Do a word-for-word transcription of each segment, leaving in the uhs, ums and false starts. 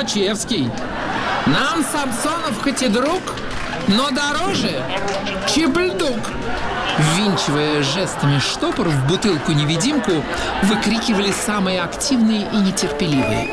Злачевский. Нам Самсонов хоть и друг, но дороже Чип-Ль-Дук. Ввинчивая жестами штопор в бутылку-невидимку, выкрикивали самые активные и нетерпеливые.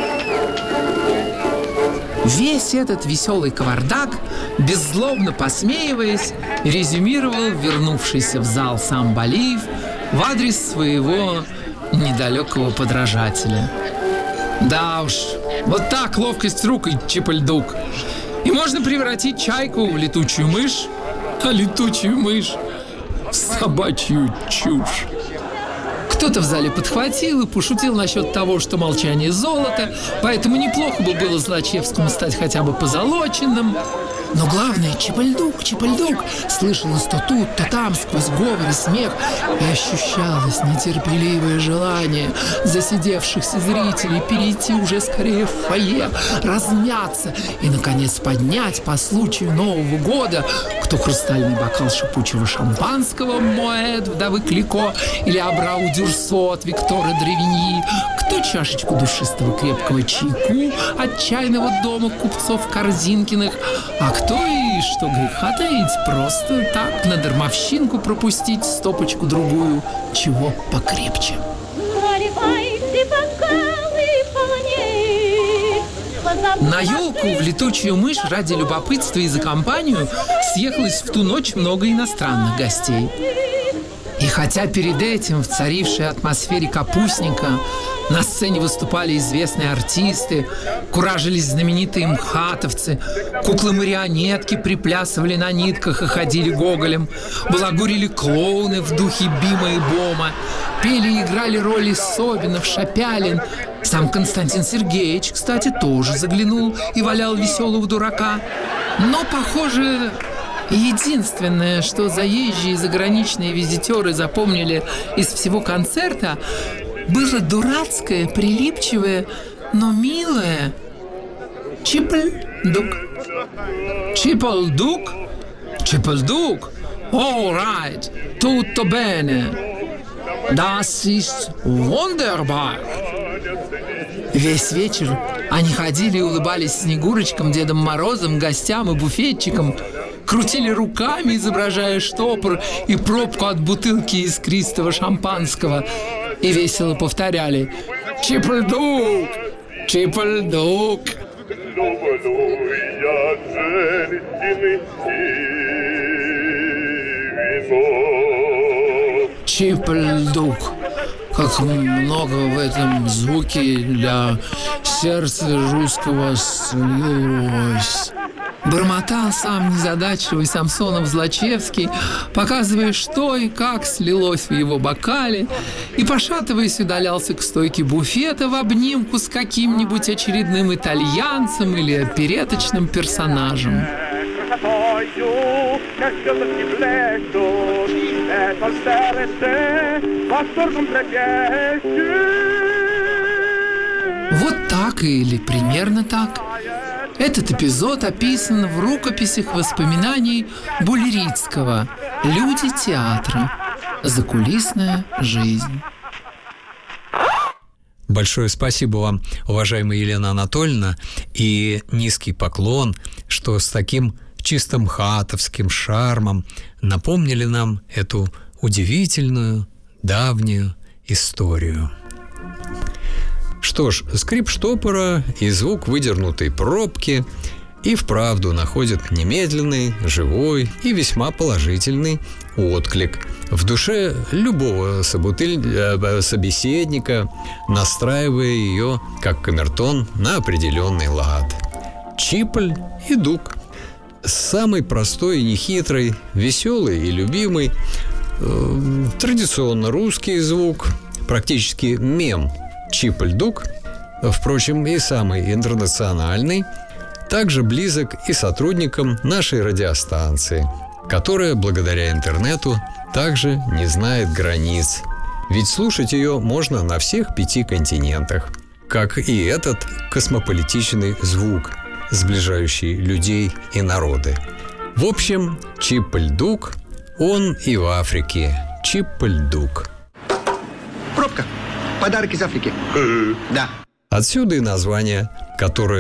Весь этот веселый кавардак, беззлобно посмеиваясь, резюмировал вернувшийся в зал сам Балиев в адрес своего недалекого подражателя. Да уж, вот так ловкость рук и Чип-Ль-Дук. И можно превратить чайку в летучую мышь, а летучую мышь в собачью чушь. Кто-то в зале подхватил и пошутил насчет того, что молчание золото, поэтому неплохо бы было Злачевскому стать хотя бы позолоченным. Но главное, Чип-Ль-Дук, Чип-Ль-Дук слышалось то тут, то там, сквозь говор и смех, и ощущалось нетерпеливое желание засидевшихся зрителей перейти уже скорее в фойе, размяться и, наконец, поднять по случаю Нового года кто хрустальный бокал шипучего шампанского Моэт вдовы Клико или Абрау Дюрсо от Виктора Древиньи, кто чашечку душистого крепкого чайку от чайного дома купцов Корзинкиных, а кто и, что греха таить, просто так на дармовщинку пропустить стопочку-другую, чего покрепче. На елку в летучую мышь ради любопытства и за компанию съехалось в ту ночь много иностранных гостей. И хотя перед этим в царившей атмосфере капустника на сцене выступали известные артисты, куражились знаменитые мхатовцы, куклы-марионетки приплясывали на нитках и ходили гоголем, балагурили клоуны в духе Бима и Бома, пели и играли роли Собинов, Шапялин. Сам Константин Сергеевич, кстати, тоже заглянул и валял веселого дурака. Но, похоже, единственное, что заезжие и заграничные визитеры запомнили из всего концерта, было дурацкое, прилипчивое, но милое Чип-Ль-Дук. Чип-Ль-Дук? Чип-Ль-Дук? All right, tutto bene. Das ist wunderbar. Весь вечер они ходили и улыбались Снегурочкам, Дедом Морозом, гостям и буфетчикам, крутили руками, изображая штопор и пробку от бутылки искристого шампанского, и весело повторяли: «Чип-Ль-Дук! Чип-Ль-Дук!» Чип-Ль-Дук! Как много в этом звуке для сердца русского слилось. Бормотал сам незадачливый Самсонов Злачевский, показывая, что и как слилось в его бокале, и, пошатываясь, удалялся к стойке буфета в обнимку с каким-нибудь очередным итальянцем или опереточным персонажем. Вот так или примерно так. Этот эпизод описан в рукописях воспоминаний Булерицкого «Люди театра. Закулисная жизнь». Большое спасибо вам, уважаемая Елена Анатольевна, и низкий поклон, что с таким чистым хатовским шармом напомнили нам эту удивительную давнюю историю. Что ж, скрип штопора и звук выдернутой пробки и вправду находят немедленный, живой и весьма положительный отклик в душе любого собутыль... собеседника, настраивая ее, как камертон, на определенный лад. Чип-Ль и Дук. Самый простой и нехитрый, веселый и любимый, э, традиционно русский звук, практически мем Чип-Ль-Дук, впрочем, и самый интернациональный, также близок и сотрудникам нашей радиостанции, которая, благодаря интернету, также не знает границ. Ведь слушать ее можно на всех пяти континентах, как и этот космополитичный звук, сближающий людей и народы. В общем, Чип-Ль-Дук, он и в Африке. Чип-Ль-Дук. Пробка. Подарок из Африки. Да. Отсюда и название, которое